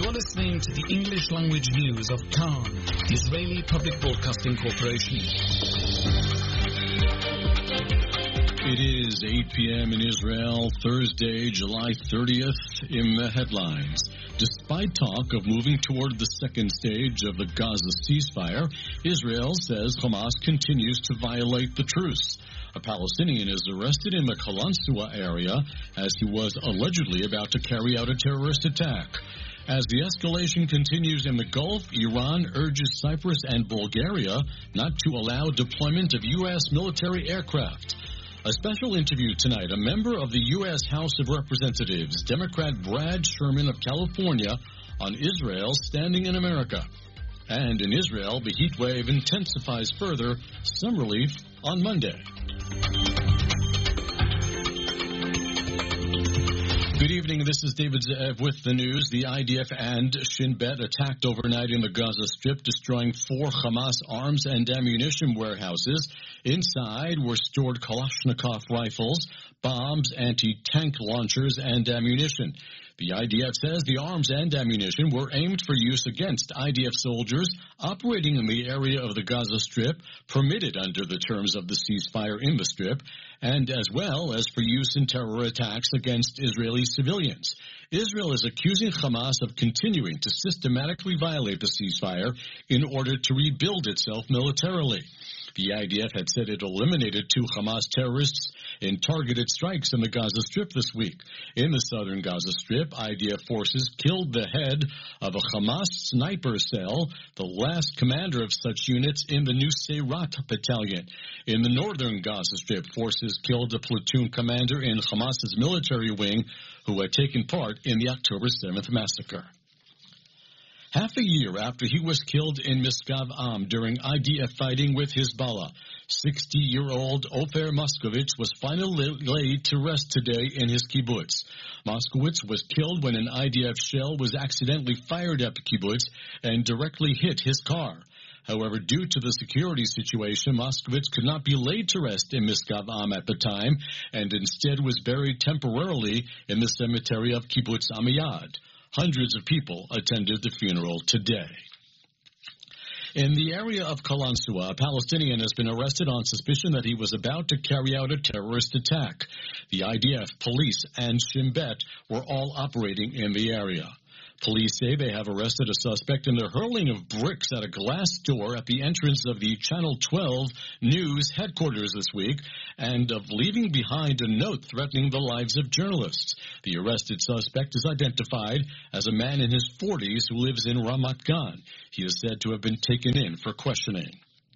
You're listening to the English language news of Khan, the Israeli Public Broadcasting Corporation. It is 8 p.m. in Israel, Thursday, July 30th. In the headlines, despite talk of moving toward the second stage of the Gaza ceasefire, Israel says Hamas continues to violate the truce. A Palestinian is arrested in the Qalansua area as he was allegedly about to carry out a terrorist attack. As the escalation continues in the Gulf, Iran urges Cyprus and Bulgaria not to allow deployment of U.S. military aircraft. A special interview tonight, a member of the U.S. House of Representatives, Democrat Brad Sherman of California, on Israel standing in America. And in Israel, the heat wave intensifies further, some relief on Monday. Good evening, this is David Ze'ev with the news. The IDF and Shin Bet attacked overnight in the Gaza Strip, destroying 4 Hamas arms and ammunition warehouses. Inside were stored Kalashnikov rifles, bombs, anti-tank launchers, and ammunition. The IDF says the arms and ammunition were aimed for use against IDF soldiers operating in the area of the Gaza Strip, permitted under the terms of the ceasefire in the Strip, and as well as for use in terror attacks against Israeli civilians. Israel is accusing Hamas of continuing to systematically violate the ceasefire in order to rebuild itself militarily. The IDF had said it eliminated 2 Hamas terrorists in targeted strikes in the Gaza Strip this week. In the southern Gaza Strip, IDF forces killed the head of a Hamas sniper cell, the last commander of such units in the Nuseirat battalion. In the northern Gaza Strip, forces killed a platoon commander in Hamas's military wing who had taken part in the October 7th massacre. Half a year after he was killed in Miskav Am during IDF fighting with Hezbollah, 60-year-old Ofer Moskowitz was finally laid to rest today in his kibbutz. Moskowitz was killed when an IDF shell was accidentally fired at the kibbutz and directly hit his car. However, due to the security situation, Moskowitz could not be laid to rest in Miskav Am at the time and instead was buried temporarily in the cemetery of Kibbutz Amiyad. Hundreds of people attended the funeral today. In the area of Qalansua, a Palestinian has been arrested on suspicion that he was about to carry out a terrorist attack. The IDF, police, and Shin Bet were all operating in the area. Police say they have arrested a suspect in the hurling of bricks at a glass door at the entrance of the Channel 12 News headquarters this week and of leaving behind a note threatening the lives of journalists. The arrested suspect is identified as a man in his 40s who lives in Ramat Gan. He is said to have been taken in for questioning.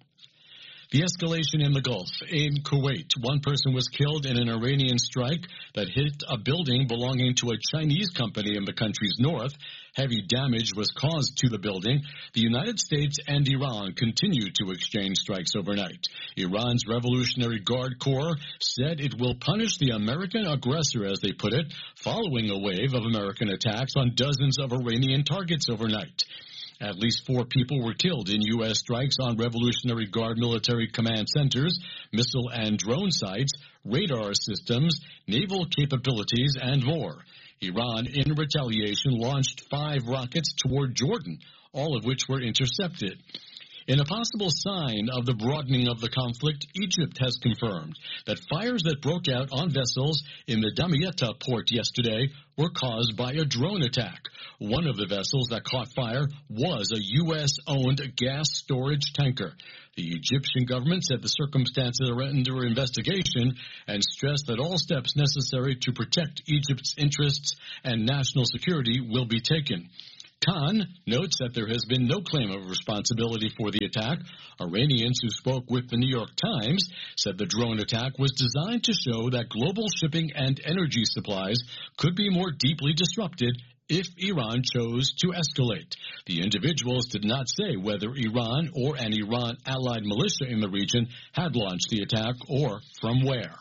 The escalation in the Gulf. In Kuwait, one person was killed in an Iranian strike that hit a building belonging to a Chinese company in the country's north. Heavy damage was caused to the building. The United States and Iran continue to exchange strikes overnight. Iran's Revolutionary Guard Corps said it will punish the American aggressor, as they put it, following a wave of American attacks on dozens of Iranian targets overnight. At least 4 people were killed in U.S. strikes on Revolutionary Guard military command centers, missile and drone sites, radar systems, naval capabilities, and more. Iran, in retaliation, launched 5 rockets toward Jordan, all of which were intercepted. In a possible sign of the broadening of the conflict, Egypt has confirmed that fires that broke out on vessels in the Damietta port yesterday were caused by a drone attack. One of the vessels that caught fire was a U.S.-owned gas storage tanker. The Egyptian government said the circumstances are under investigation and stressed that all steps necessary to protect Egypt's interests and national security will be taken. Khan notes that there has been no claim of responsibility for the attack. Iranians who spoke with the New York Times said the drone attack was designed to show that global shipping and energy supplies could be more deeply disrupted if Iran chose to escalate. The individuals did not say whether Iran or an Iran-allied militia in the region had launched the attack or from where.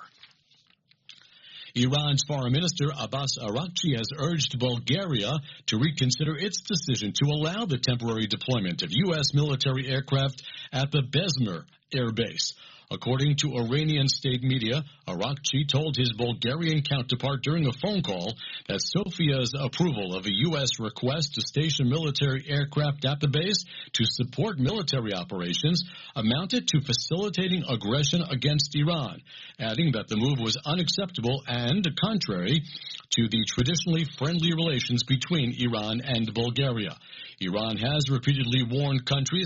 Iran's Foreign Minister Abbas Araghchi has urged Bulgaria to reconsider its decision to allow the temporary deployment of U.S. military aircraft at the Besmer Air Base. According to Iranian state media, Arakchi told his Bulgarian counterpart during a phone call that Sofia's approval of a U.S. request to station military aircraft at the base to support military operations amounted to facilitating aggression against Iran, adding that the move was unacceptable and contrary to the traditionally friendly relations between Iran and Bulgaria. Iran has repeatedly warned countries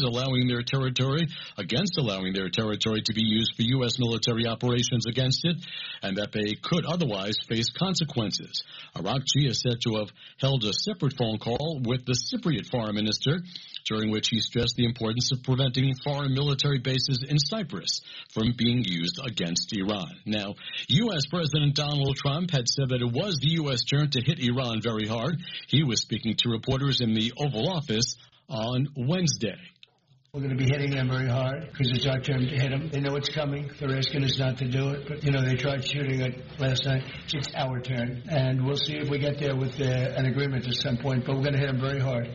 against allowing their territory to be used for U.S. military operations against it, and that they could otherwise face consequences. Arakchi is said to have held a separate phone call with the Cypriot foreign minister, during which he stressed the importance of preventing foreign military bases in Cyprus from being used against Iran. Now, U.S. President Donald Trump had said that it was the U.S. turn to hit Iran very hard. He was speaking to reporters in the Oval Office on Wednesday. We're going to be hitting them very hard because it's our turn to hit them. They know it's coming. They're asking us not to do it. But, they tried shooting it last night. It's our turn. And we'll see if we get there with an agreement at some point. But we're going to hit them very hard.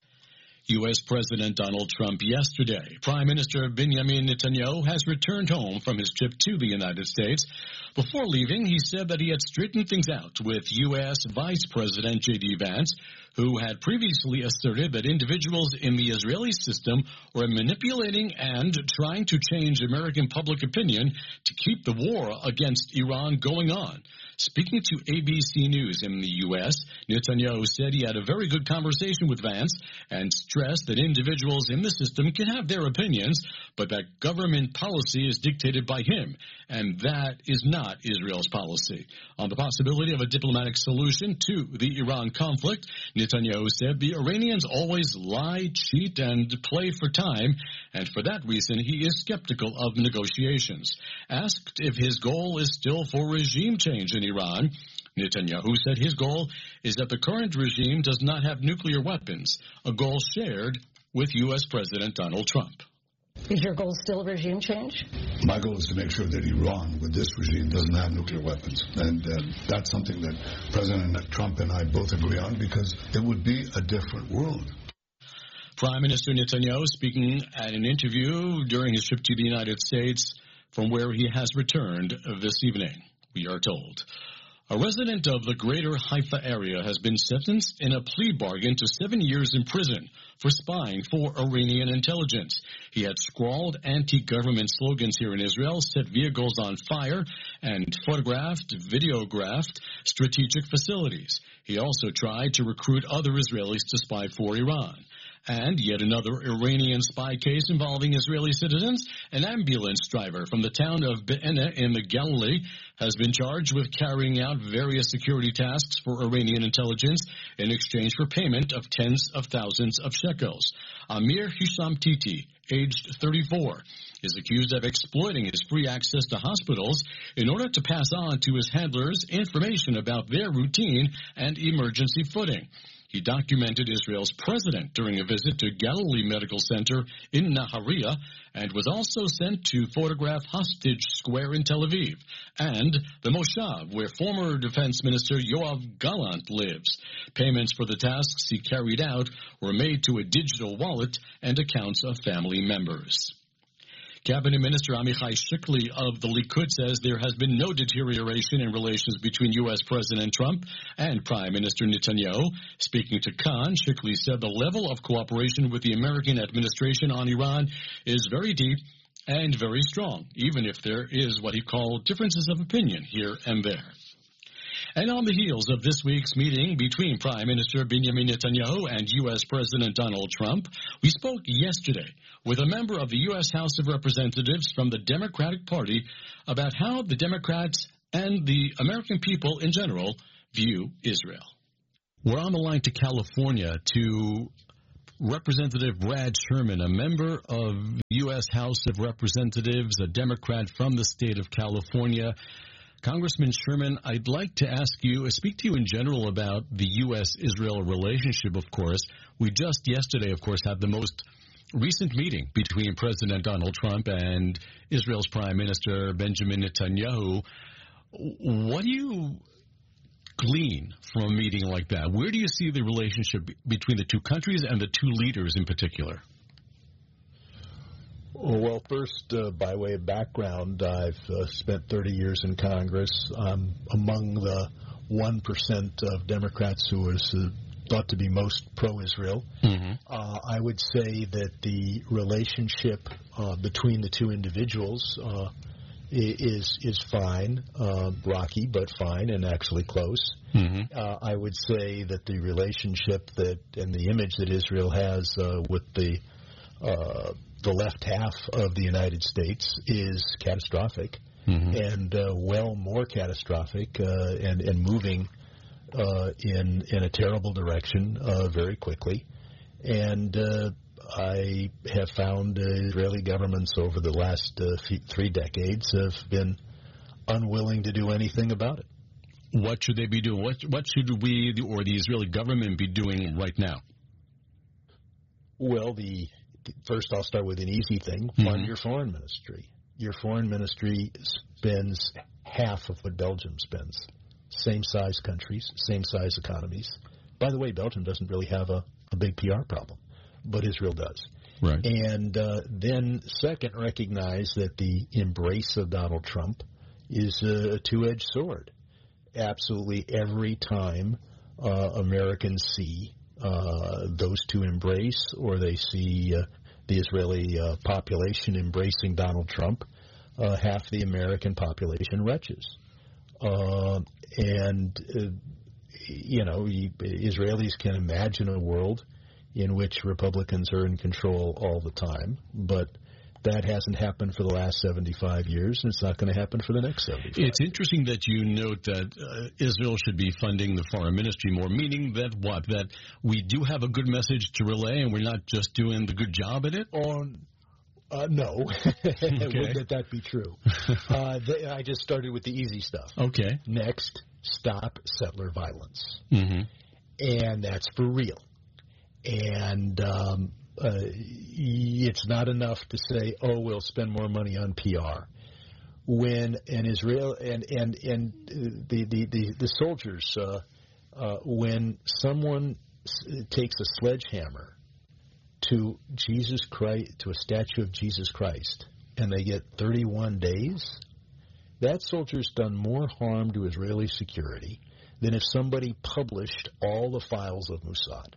U.S. President Donald Trump yesterday. Prime Minister Benjamin Netanyahu has returned home from his trip to the United States. Before leaving, he said that he had straightened things out with U.S. Vice President J.D. Vance, who had previously asserted that individuals in the Israeli system were manipulating and trying to change American public opinion to keep the war against Iran going on. Speaking to ABC News in the U.S., Netanyahu said he had a very good conversation with Vance and stressed that individuals in the system can have their opinions, but that government policy is dictated by him, and that is not Israel's policy. On the possibility of a diplomatic solution to the Iran conflict, Netanyahu said the Iranians always lie, cheat, and play for time, and for that reason he is skeptical of negotiations. Asked if his goal is still for regime change in Iran, Netanyahu said his goal is that the current regime does not have nuclear weapons, a goal shared with U.S. President Donald Trump. Is your goal still regime change? My goal is to make sure that Iran, with this regime, doesn't have nuclear weapons. And that's something that President Trump and I both agree on, because it would be a different world. Prime Minister Netanyahu speaking at an interview during his trip to the United States, from where he has returned this evening, we are told. A resident of the greater Haifa area has been sentenced in a plea bargain to 7 years in prison for spying for Iranian intelligence. He had scrawled anti-government slogans here in Israel, set vehicles on fire, and videographed strategic facilities. He also tried to recruit other Israelis to spy for Iran. And yet another Iranian spy case involving Israeli citizens. An ambulance driver from the town of Be'ena in the Galilee has been charged with carrying out various security tasks for Iranian intelligence in exchange for payment of tens of thousands of shekels. Amir Hisham Titi, aged 34, is accused of exploiting his free access to hospitals in order to pass on to his handlers information about their routine and emergency footing. He documented Israel's president during a visit to Galilee Medical Center in Nahariya and was also sent to photograph Hostage Square in Tel Aviv and the Moshav, where former Defense Minister Yoav Gallant lives. Payments for the tasks he carried out were made to a digital wallet and accounts of family members. Cabinet Minister Amichai Shikli of the Likud says there has been no deterioration in relations between U.S. President Trump and Prime Minister Netanyahu. Speaking to Khan, Shikli said the level of cooperation with the American administration on Iran is very deep and very strong, even if there is what he called differences of opinion here and there. And on the heels of this week's meeting between Prime Minister Benjamin Netanyahu and U.S. President Donald Trump, we spoke yesterday with a member of the U.S. House of Representatives from the Democratic Party about how the Democrats and the American people in general view Israel. We're on the line to California to Representative Brad Sherman, a member of the U.S. House of Representatives, a Democrat from the state of California. Congressman Sherman, I'd like to speak to you in general about the U.S.-Israel relationship, of course. We just yesterday, of course, had the most recent meeting between President Donald Trump and Israel's Prime Minister Benjamin Netanyahu. What do you glean from a meeting like that? Where do you see the relationship between the two countries and the two leaders in particular? Well, first, by way of background, I've spent 30 years in Congress. I'm among the 1% of Democrats who is thought to be most pro-Israel. Mm-hmm. I would say that the relationship between the two individuals is fine, rocky, but fine, and actually close. Mm-hmm. I would say that the relationship and the image that Israel has with the left half of the United States is catastrophic, mm-hmm. and well more catastrophic, and moving in a terrible direction very quickly. And I have found Israeli governments over the last 3 decades have been unwilling to do anything about it. What should they be doing? What should we or the Israeli government be doing right now? Well, first I'll start with an easy thing. Fund mm-hmm. your foreign ministry. Your foreign ministry spends half of what Belgium spends. Same size countries, same size economies. By the way, Belgium doesn't really have a big PR problem, but Israel does. Right. And then second, recognize that the embrace of Donald Trump is a two-edged sword. Absolutely every time Americans see those two embrace, or they see the Israeli population embracing Donald Trump, half the American population retches. Israelis can imagine a world in which Republicans are in control all the time, but that hasn't happened for the last 75 years, and it's not going to happen for the next 75 It's interesting that you note that Israel should be funding the foreign ministry more, meaning that what? That we do have a good message to relay, and we're not just doing the good job at it? No. Okay. Wouldn't that be true? I just started with the easy stuff. Okay. Next, stop settler violence. Mm-hmm. And that's for real. And it's not enough to say, oh, we'll spend more money on PR. When an Israel and the soldiers, when someone takes a sledgehammer to Jesus Christ, to a statue of Jesus Christ, and they get 31 days, that soldier's done more harm to Israeli security than if somebody published all the files of Mossad.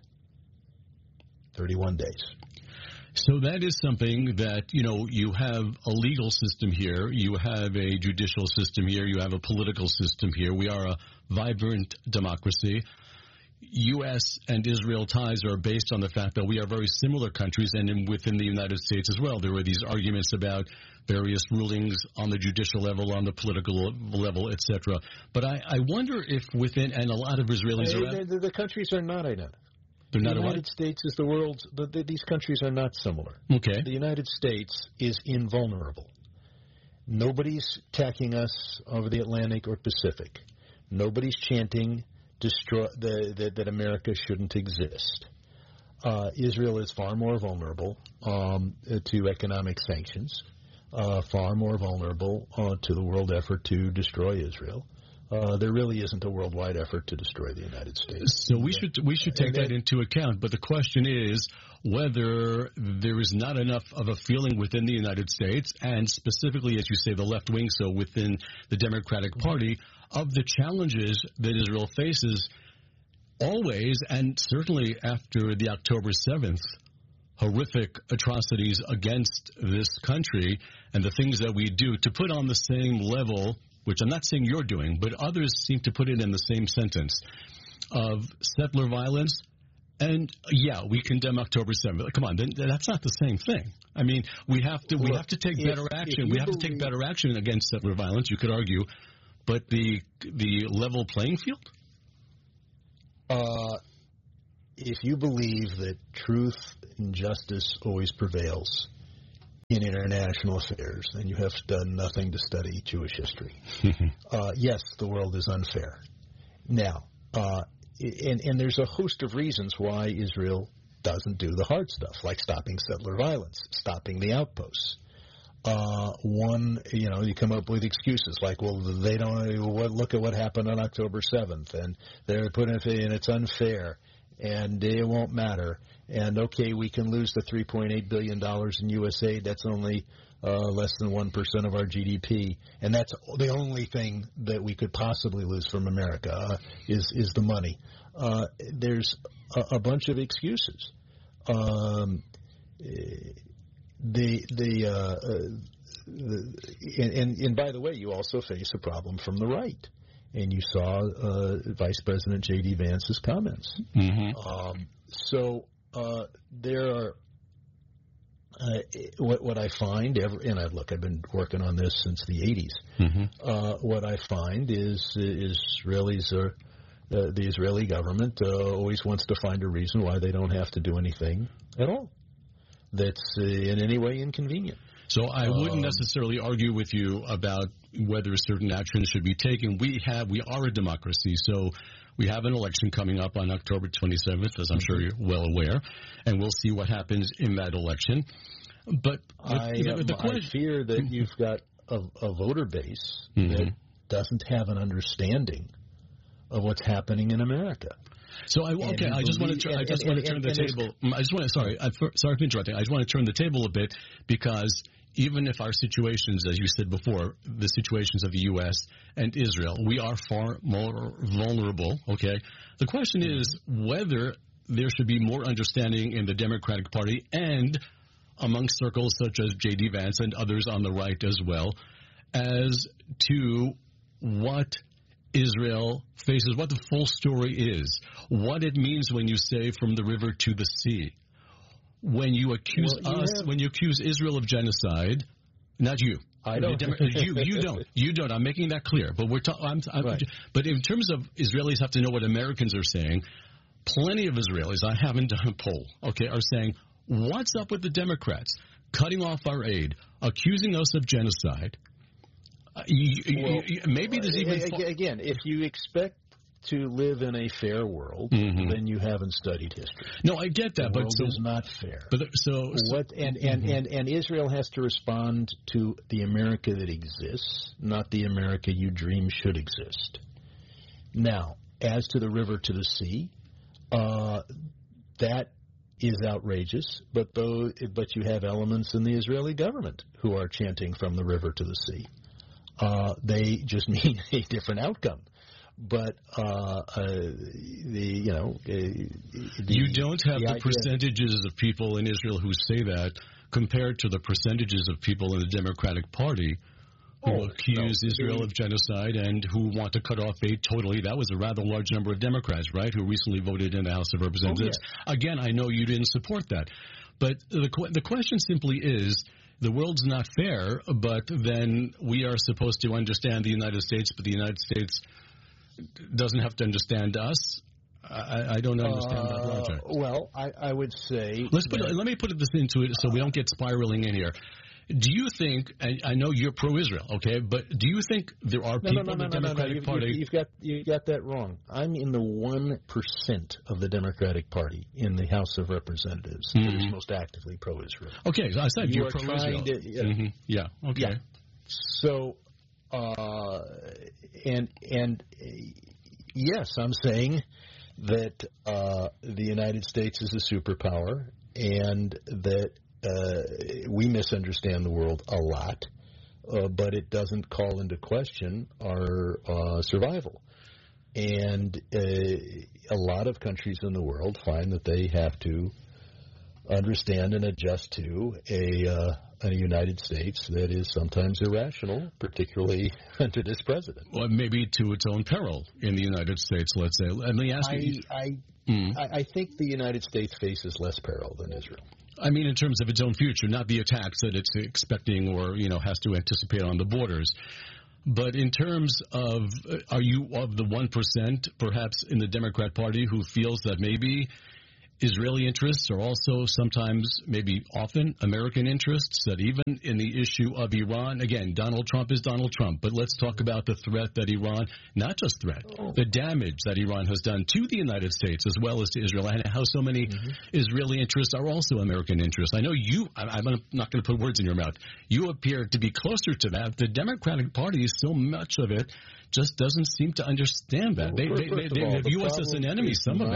31 days. So that is something that, you have a legal system here, you have a judicial system here, you have a political system here. We are a vibrant democracy. U.S. and Israel ties are based on the fact that we are very similar countries, and within the United States as well. There were these arguments about various rulings on the judicial level, on the political level, etc. But I wonder if within, and a lot of Israelis are... The countries are not identical. They're not the United States is the world's... These countries are not similar. Okay. The United States is invulnerable. Nobody's attacking us over the Atlantic or Pacific. Nobody's chanting that America shouldn't exist. Israel is far more vulnerable to economic sanctions, far more vulnerable to the world effort to destroy Israel. There really isn't a worldwide effort to destroy the United States. So we should take that into account. But the question is whether there is not enough of a feeling within the United States, and specifically, as you say, the left wing, so within the Democratic Party, of the challenges that Israel faces always, and certainly after the October 7th, horrific atrocities against this country and the things that we do, to put on the same level, which I'm not saying you're doing, but others seem to put it in the same sentence, of settler violence. And yeah, we condemn October 7th. Come on, that's not the same thing. I mean, we have to take better action. We have to take better action against settler violence, you could argue, but the level playing field? If you believe that truth and justice always prevails in international affairs, then you have done nothing to study Jewish history. Yes, the world is unfair. Now, and there's a host of reasons why Israel doesn't do the hard stuff, like stopping settler violence, stopping the outposts. You come up with excuses like, well, they don't look at what happened on October 7th, and they're putting it, and it's unfair. and it won't matter. And, okay, we can lose the $3.8 billion in USAID. That's only less than 1% of our GDP. And that's the only thing that we could possibly lose from America is the money. There's a bunch of excuses. And by the way, you also face a problem from the right. And you saw Vice President J.D. Vance's comments. Mm-hmm. There are what I find, I've been working on this since the 80s. Mm-hmm. What I find is Israelis are the Israeli government always wants to find a reason why they don't have to do anything at all that's in any way inconvenient. So I wouldn't necessarily argue with you about whether certain actions should be taken. We are a democracy, so we have an election coming up on October 27th, as I'm sure you're well aware, and we'll see what happens in that election. But I fear that you've got a voter base that doesn't have an understanding of what's happening in America. So I just want to turn the table. Sorry for interrupting. I just want to turn the table a bit, because even if our situations, as you said before, the situations of the U.S. and Israel, we are far more vulnerable. Okay, the question is whether there should be more understanding in the Democratic Party and among circles such as J.D. Vance and others on the right as well, as to what Israel faces, what the full story is, what it means when you say from the river to the sea. When you accuse when you accuse Israel of genocide, not you. I don't. You don't. I'm making that clear. But right. But in terms of Israelis have to know what Americans are saying. Plenty of Israelis, I haven't done a poll, are saying, what's up with the Democrats cutting off our aid, accusing us of genocide? Maybe there's even again, if you expect to live in a fair world, then you haven't studied history. No, I get that, but the world is not fair. And Israel has to respond to the America that exists, not the America you dream should exist. Now, as to the river to the sea, that is outrageous, but you have elements in the Israeli government who are chanting from the river to the sea. They just mean a different outcome. But you don't have the percentages of people in Israel who say that compared to the percentages of people in the Democratic Party who accuse Israel of genocide and who want to cut off aid totally. That was a rather large number of Democrats, right, who recently voted in the House of Representatives. Again, I know you didn't support that. But the question simply is, the world's not fair, but then we are supposed to understand the United States, but the United States doesn't have to understand us. I don't understand that logic. Well, I would say... Let me put this into it so we don't get spiraling in here. Do you think, I know you're pro-Israel, okay, but do you think there are people in the Democratic Party... You got that wrong. I'm in the 1% of the Democratic Party in the House of Representatives that is most actively pro-Israel. Okay, so I said you're pro-Israel. Yeah, okay. Yeah. So... And yes, I'm saying that the United States is a superpower and that we misunderstand the world a lot, but it doesn't call into question our survival. And a lot of countries in the world find that they have to understand and adjust to a United States that is sometimes irrational, particularly under this president. Well, maybe to its own peril in the United States, let's say. Let me ask you. I think the United States faces less peril than Israel. I mean in terms of its own future, not the attacks that it's expecting or, has to anticipate on the borders. But in terms of, are you of the 1% perhaps in the Democrat Party who feels that maybe Israeli interests are also sometimes, maybe often, American interests, that even in the issue of Iran, again, Donald Trump is Donald Trump, but let's talk about the threat that Iran, not just threat, the damage that Iran has done to the United States as well as to Israel, and how so many Israeli interests are also American interests. I know I'm not going to put words in your mouth, you appear to be closer to that. The Democratic Party, so much of it, just doesn't seem to understand that. They view us as an enemy, some of them.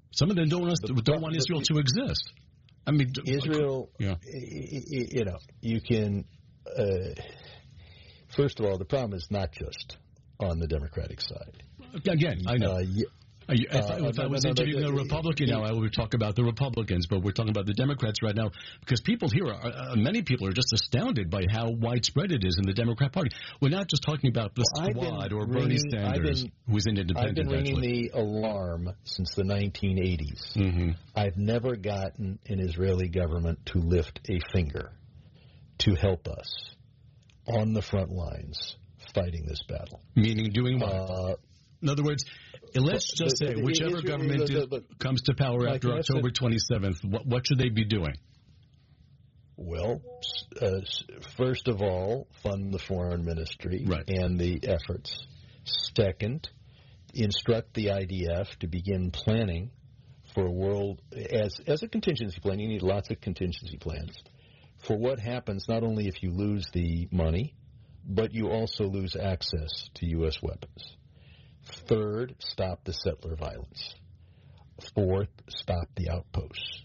Some of them don't want Israel to exist. I mean, Israel, you can, first of all, the problem is not just on the Democratic side. Again, I know. If I was interviewing a Republican now, I would talk about the Republicans, but we're talking about the Democrats right now because people here, many people are just astounded by how widespread it is in the Democrat Party. We're not just talking about the Squad or Bernie Sanders, who's an independent. I've been ringing the alarm since the 1980s. Mm-hmm. I've never gotten an Israeli government to lift a finger to help us on the front lines fighting this battle. Meaning doing what? In other words, let's just say whichever government comes to power after October 27th, what should they be doing? Well, first of all, fund the foreign ministry and the efforts. Second, instruct the IDF to begin planning for a world as a contingency plan. You need lots of contingency plans for what happens not only if you lose the money, but you also lose access to U.S. weapons. Third, stop the settler violence. Fourth, stop the outposts.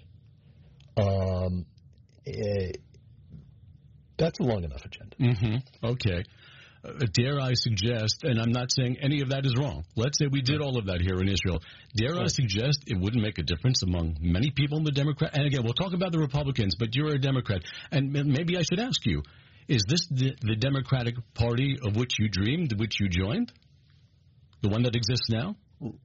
That's a long enough agenda. Mm-hmm. Okay. Dare I suggest, and I'm not saying any of that is wrong. Let's say we did all of that here in Israel. Dare I suggest it wouldn't make a difference among many people in the Democrat? And again, we'll talk about the Republicans, but you're a Democrat. And maybe I should ask you, is this the Democratic Party of which you dreamed, which you joined? The one that exists now?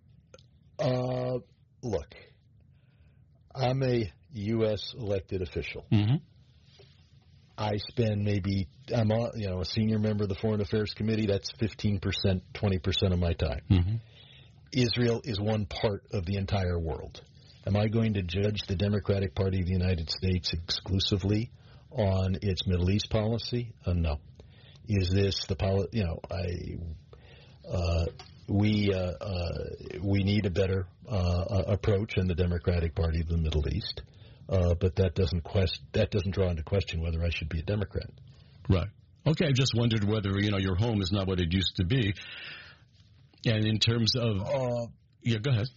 Look, I'm a U.S. elected official. Mm-hmm. I spend I'm a senior member of the Foreign Affairs Committee. That's 15%, 20% of my time. Mm-hmm. Israel is one part of the entire world. Am I going to judge the Democratic Party of the United States exclusively on its Middle East policy? No. Is this the policy? We need a better approach in the Democratic Party of the Middle East, but that doesn't draw into question whether I should be a Democrat. Right. Okay. I just wondered whether your home is not what it used to be, and in terms of go ahead.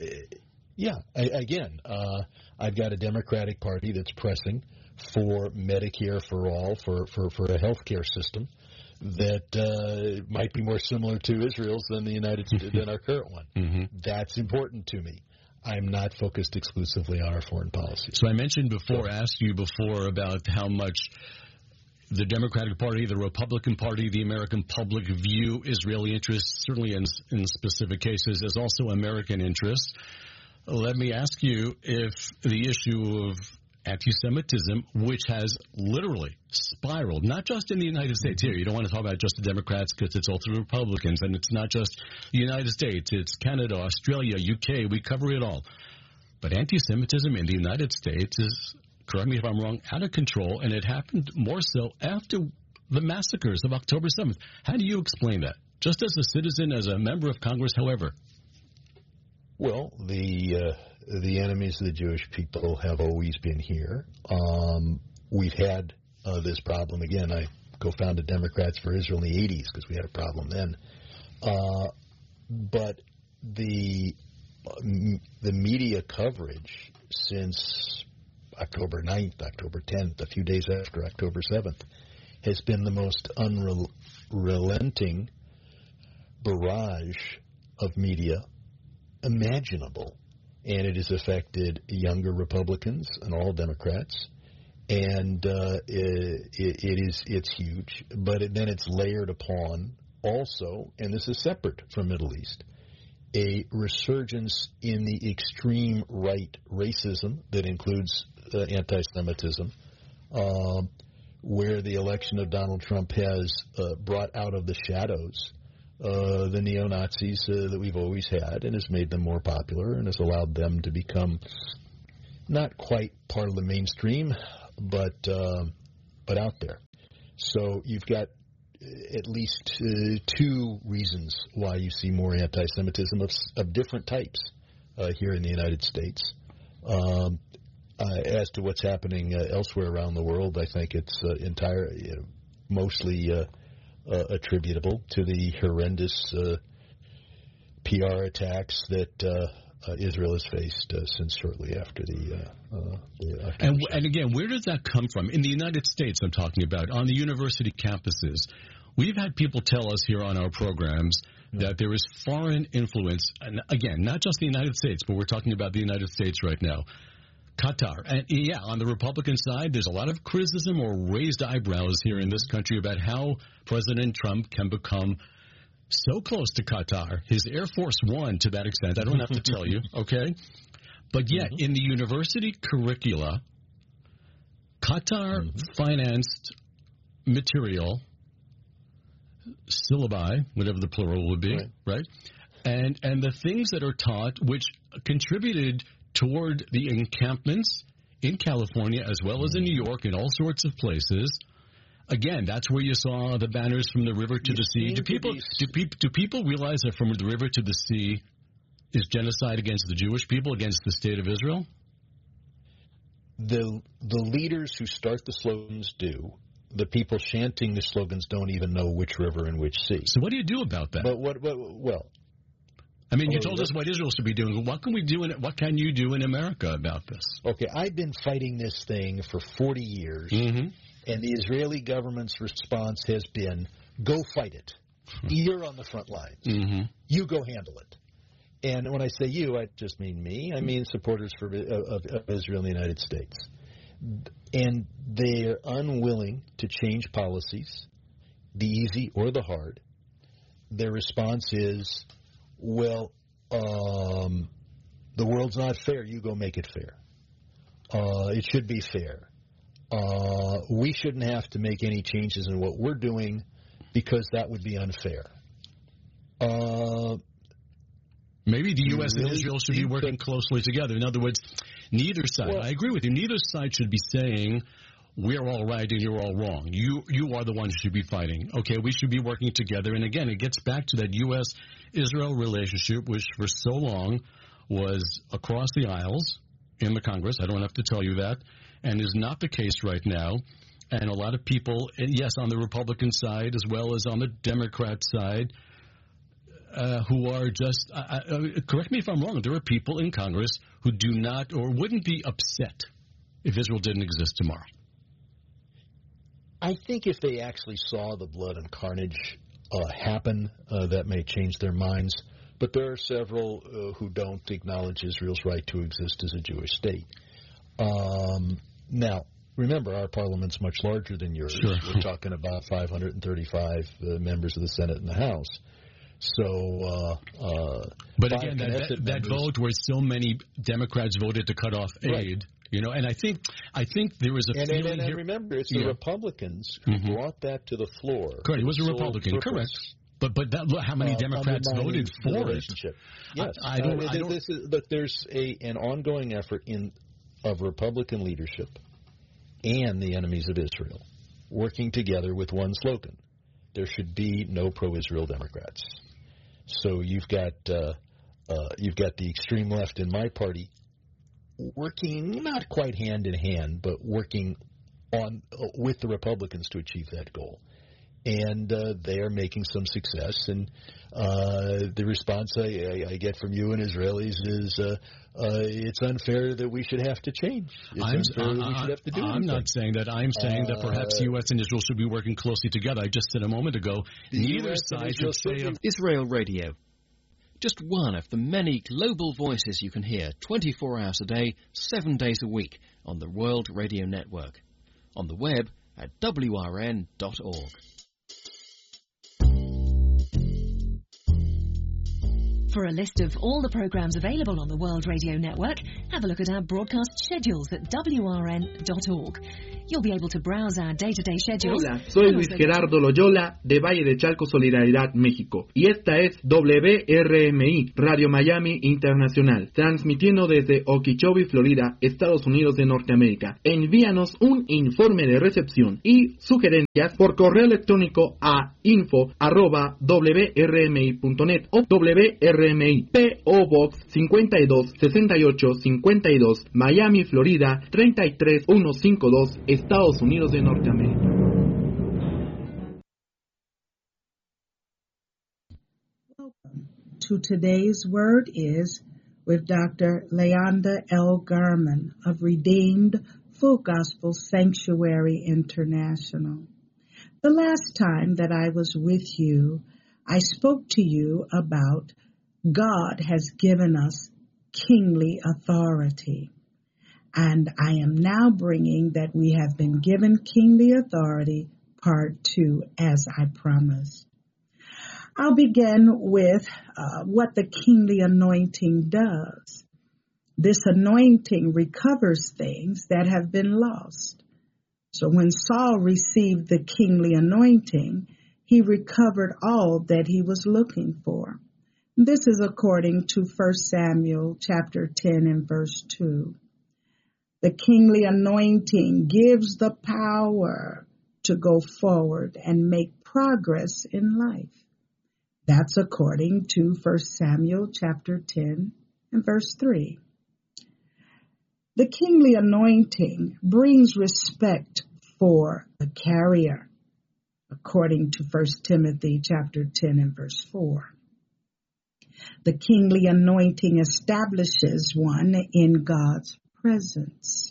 I've got a Democratic Party that's pressing for Medicare for all, for a health care system that might be more similar to Israel's than than our current one. Mm-hmm. That's important to me. I'm not focused exclusively on our foreign policy. So I asked you before about how much the Democratic Party, the Republican Party, the American public view Israeli interests, certainly in specific cases, as also American interests. Let me ask you if the issue of anti-Semitism, which has literally spiraled, not just in the United States here. You don't want to talk about just the Democrats because it's also the Republicans, and it's not just the United States. It's Canada, Australia, UK. We cover it all. But anti-Semitism in the United States is, correct me if I'm wrong, out of control, and it happened more so after the massacres of October 7th. How do you explain that? Just as a citizen, as a member of Congress, however. Well, the enemies of the Jewish people have always been here. We've had this problem. Again, I co-founded Democrats for Israel in the 80s because we had a problem then. But the media coverage since October 9th, October 10th, a few days after October 7th, has been the most unrelenting barrage of media imaginable. And it has affected younger Republicans and all Democrats, and it's huge. But then it's layered upon also, and this is separate from Middle East, a resurgence in the extreme right racism that includes anti-Semitism, where the election of Donald Trump has brought out of the shadows the neo-Nazis that we've always had, and has made them more popular and has allowed them to become not quite part of the mainstream, but out there. So you've got at least two reasons why you see more anti-Semitism of different types here in the United States. As to what's happening elsewhere around the world, I think it's mostly attributable to the horrendous PR attacks that Israel has faced since shortly after the and again, where does that come from? In the United States, I'm talking about, on the university campuses. We've had people tell us here on our programs that there is foreign influence, and again, not just the United States, but we're talking about the United States right now. Qatar. And yeah, on the Republican side, there's a lot of criticism or raised eyebrows here in this country about how President Trump can become so close to Qatar. His Air Force One, to that extent, I don't have to tell you, okay? But yet, in the university curricula, Qatar financed material, syllabi, whatever the plural would be, right? And the things that are taught, which contributed toward the encampments in California as well as in New York and all sorts of places. Again, that's where you saw the banners from the river to the sea. Do people realize that from the river to the sea is genocide against the Jewish people, against the state of Israel? The leaders who start the slogans do. The people chanting the slogans don't even know which river and which sea. So what do you do about that? But well, I mean, you told us what Israel should be doing. What can we do? What can you do in America about this? Okay, I've been fighting this thing for 40 years, and the Israeli government's response has been, go fight it. You're on the front lines. You go handle it. And when I say you, I just mean me. I mean supporters of Israel in the United States. And they're unwilling to change policies, the easy or the hard. Their response is, well, the world's not fair. You go make it fair. It should be fair. We shouldn't have to make any changes in what we're doing because that would be unfair. Maybe the U.S. and Israel should be working closely together. In other words, neither side, I agree with you, neither side should be saying, we're all right and you're all wrong. You are the one who should be fighting. Okay, we should be working together. And again, it gets back to that U.S.-Israel relationship, which for so long was across the aisles in the Congress. I don't have to tell you that. And is not the case right now. And a lot of people, yes, on the Republican side as well as on the Democrat side, who are just, correct me if I'm wrong, there are people in Congress who do not or wouldn't be upset if Israel didn't exist tomorrow. I think if they actually saw the blood and carnage happen, that may change their minds. But there are several who don't acknowledge Israel's right to exist as a Jewish state. Now, remember, our parliament's much larger than yours. Sure. We're talking about 535 members of the Senate and the House. So, but again, that vote where so many Democrats voted to cut off aid, you know, and I think there is a feeling here. And remember, it's the Republicans who brought that to the floor. Correct. It was a Republican. Correct. But how many Democrats voted for it? Yes. Look, there's an ongoing effort of Republican leadership and the enemies of Israel working together with one slogan: there should be no pro-Israel Democrats. So you've got the extreme left in my party working not quite hand in hand, but working with the Republicans to achieve that goal. And they are making some success. And the response I get from you and Israelis is it's unfair that we should have to change. It's unfair that we should have to do anything. I'm not saying that. I'm saying that perhaps the U.S. and Israel should be working closely together. I just said a moment ago, neither side should say... Israel Radio. Just one of the many global voices you can hear 24 hours a day, 7 days a week on the World Radio Network. On the web at wrn.org. For a list of all the programs available on the World Radio Network, have a look at our broadcast schedules at wrn.org. You'll be able to browse our day-to-day schedules. Hola, soy Luis Gerardo Loyola de Valle de Chalco, Solidaridad, México. Y esta es WRMI, Radio Miami Internacional, transmitiendo desde Okeechobee, Florida, Estados Unidos de Norteamérica. Envíanos un informe de recepción y sugerencias por correo electrónico a info@wrmi.net o WRMI, P.O. Box 526852, Miami, Florida 33152, Estados Unidos de Norteamérica. Welcome to today's word is with Dr. Leonda L. Garman of Redeemed Full Gospel Sanctuary International. The last time that I was with you, I spoke to you about God has given us kingly authority. And I am now bringing that we have been given kingly authority, part 2, as I promised. I'll begin with what the kingly anointing does. This anointing recovers things that have been lost. So when Saul received the kingly anointing, he recovered all that he was looking for. This is according to 1 Samuel chapter 10 and verse 2. The kingly anointing gives the power to go forward and make progress in life. That's according to 1 Samuel chapter 10 and verse 3. The kingly anointing brings respect for the carrier, according to 1 Timothy chapter 10 and verse 4. The kingly anointing establishes one in God's presence.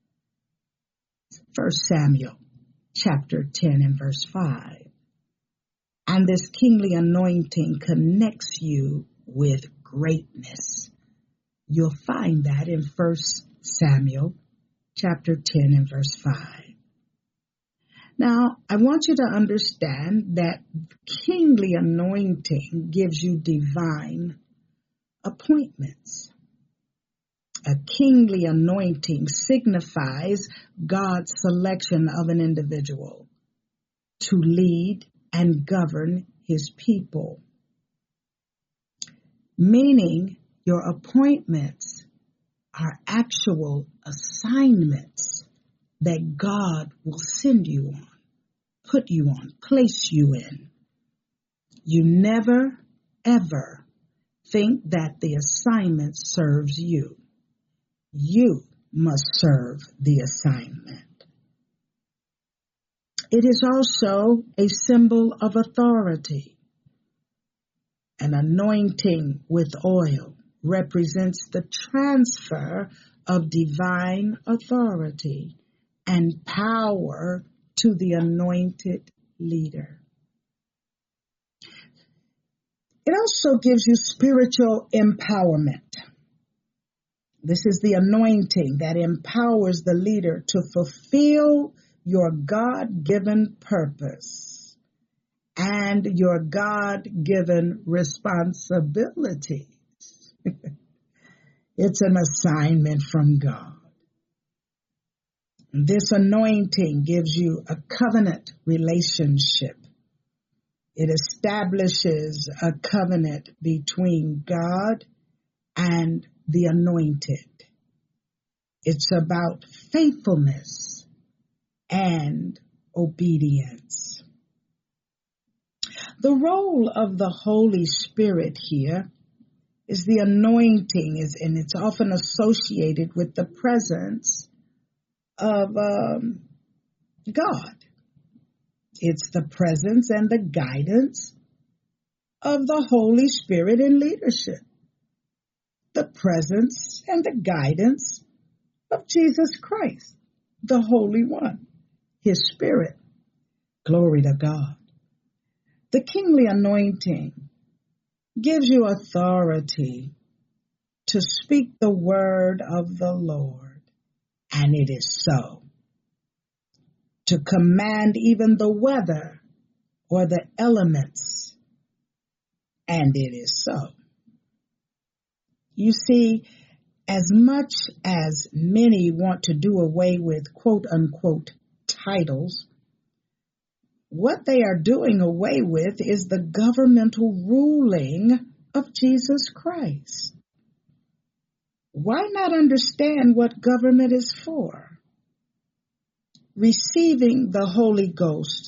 1 Samuel chapter 10 and verse 5. And this kingly anointing connects you with greatness. You'll find that in 1 Samuel chapter 10 and verse 5. Now, I want you to understand that kingly anointing gives you divine appointments. A kingly anointing signifies God's selection of an individual to lead and govern his people. Meaning your appointments are actual assignments that God will send you on, put you on, place you in. You never, ever think that the assignment serves you. You must serve the assignment. It is also a symbol of authority. An anointing with oil represents the transfer of divine authority and power to the anointed leader. It also gives you spiritual empowerment. This is the anointing that empowers the leader to fulfill your God-given purpose and your God-given responsibilities. It's an assignment from God. This anointing gives you a covenant relationship. It establishes a covenant between God and the anointed. It's about faithfulness and obedience. The role of the Holy Spirit here is the anointing, and it's often associated with the presence of God. It's the presence and the guidance of the Holy Spirit in leadership. The presence and the guidance of Jesus Christ, the Holy One, His Spirit. Glory to God. The kingly anointing gives you authority to speak the word of the Lord, and it is so. To command even the weather or the elements, and it is so. You see, as much as many want to do away with quote-unquote titles, what they are doing away with is the governmental ruling of Jesus Christ. Why not understand what government is for? Receiving the Holy Ghost